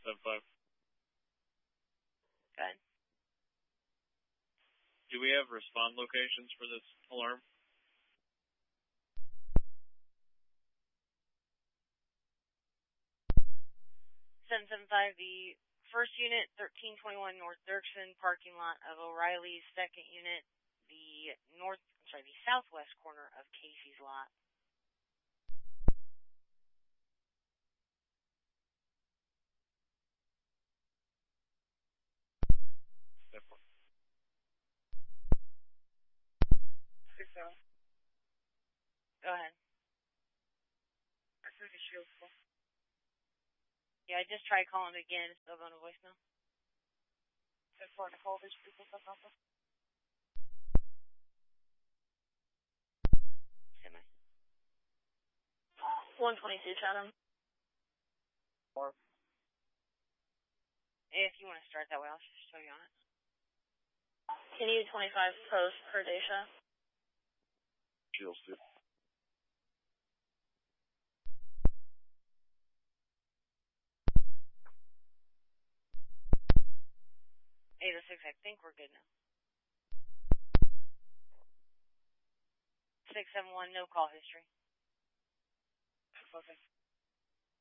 775. Go ahead. Do we have respond locations for this alarm? 775, the first unit, 1321 North Dirksen, parking lot of O'Reilly's. Second unit, the southwest corner of Casey's lot. Go ahead. Yeah, I just tried calling it again. It's still going to voicemail. Semi. 122 Chatham. If you want to start that way, I'll just show you on it. Can you 25 post per Dacia? Shields, too. 806, I think we're good now. 671, no call history. Okay.